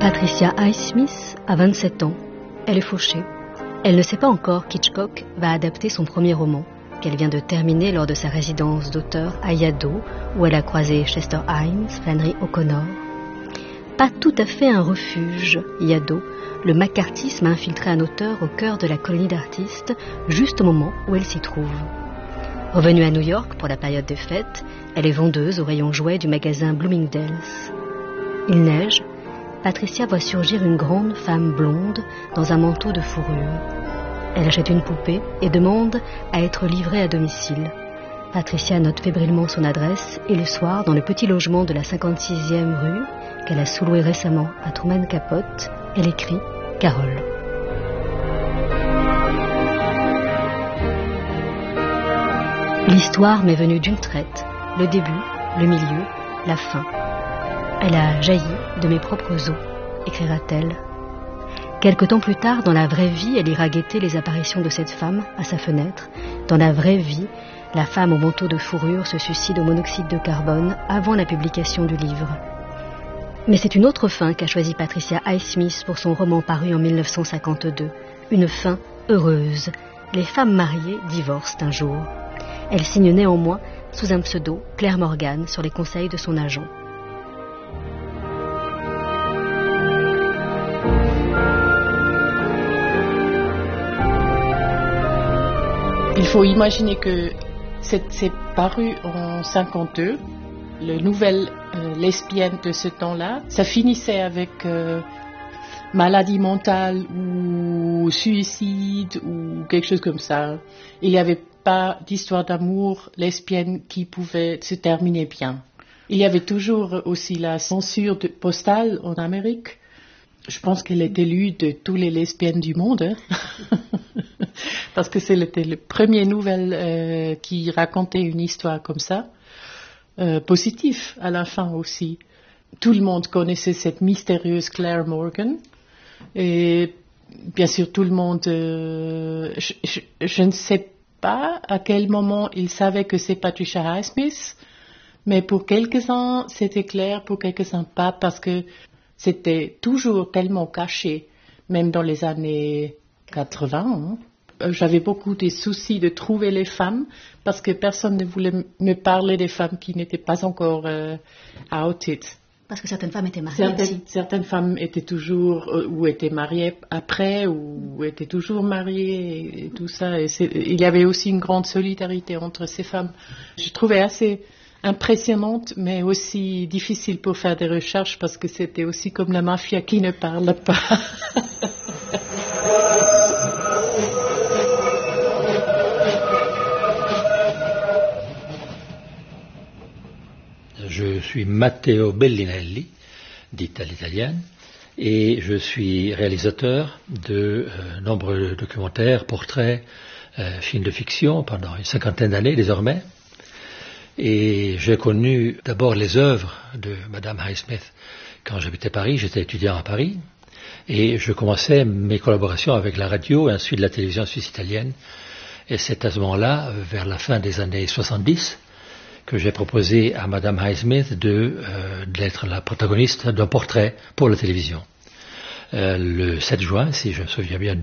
Patricia Highsmith a 27 ans. Elle est fauchée. Elle ne sait pas encore qu'Hitchcock va adapter son premier roman, qu'elle vient de terminer lors de sa résidence d'auteur à Yaddo, où elle a croisé Chester Himes, Flannery O'Connor. Pas tout à fait un refuge, Yaddo. Le macartisme a infiltré un auteur au cœur de la colonie d'artistes, juste au moment où elle s'y trouve. Revenue à New York pour la période des fêtes, elle est vendeuse au rayon jouets du magasin Bloomingdale's. Il neige. Patricia voit surgir une grande femme blonde dans un manteau de fourrure. Elle achète une poupée et demande à être livrée à domicile. Patricia note fébrilement son adresse et le soir, dans le petit logement de la 56e rue qu'elle a sous-loué récemment à Truman Capote, elle écrit « Carole ». L'histoire m'est venue d'une traite, le début, le milieu, la fin. Elle a jailli de mes propres os, écrira-t-elle. Quelque temps plus tard, dans la vraie vie, elle ira guetter les apparitions de cette femme à sa fenêtre. Dans la vraie vie, la femme au manteau de fourrure se suicide au monoxyde de carbone avant la publication du livre. Mais c'est une autre fin qu'a choisie Patricia Highsmith pour son roman paru en 1952. Une fin heureuse. Les femmes mariées divorcent un jour. Elle signe néanmoins sous un pseudo, Claire Morgan, sur les conseils de son agent. Il faut imaginer que c'est paru en 52, le nouvelle lesbienne de ce temps-là. Ça finissait avec maladie mentale ou suicide ou quelque chose comme ça. Il n'y avait pas d'histoire d'amour lesbienne qui pouvait se terminer bien. Il y avait toujours aussi la censure postale en Amérique. Je pense qu'elle était lue de toutes les lesbiennes du monde, hein. Parce que c'était le premier nouvelle qui racontait une histoire comme ça, positif à la fin aussi. Tout le monde connaissait cette mystérieuse Claire Morgan, et bien sûr tout le monde, je ne sais pas à quel moment ils savaient que c'est Patricia Highsmith, mais pour quelques-uns c'était clair, pour quelques-uns pas, parce que c'était toujours tellement caché, même dans les années 80. Hein. J'avais beaucoup de soucis de trouver les femmes, parce que personne ne voulait me parler des femmes qui n'étaient pas encore outed. Parce que certaines femmes étaient mariées certaines femmes étaient toujours, ou étaient mariées après, ou étaient toujours mariées, et tout ça. Et il y avait aussi une grande solidarité entre ces femmes. Je trouvais assez impressionnante, mais aussi difficile pour faire des recherches, parce que c'était aussi comme la mafia qui ne parle pas. Je suis Matteo Bellinelli, dit à l'italienne, et je suis réalisateur de nombreux documentaires, portraits, films de fiction pendant une 50aine d'années désormais. Et j'ai connu d'abord les œuvres de Madame Highsmith quand j'habitais Paris, j'étais étudiant à Paris, et je commençais mes collaborations avec la radio et ensuite la télévision suisse italienne. Et c'est à ce moment-là, vers la fin des années 70, que j'ai proposé à Madame Highsmith d'être la protagoniste d'un portrait pour la télévision. Le 7 juin, si je me souviens bien,